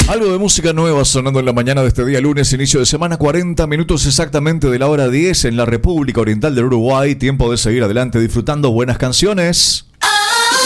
Algo de música nueva sonando en la mañana de este día lunes, inicio de semana, 40 minutos exactamente de la hora 10 en la República Oriental del Uruguay. Tiempo de seguir adelante disfrutando buenas canciones.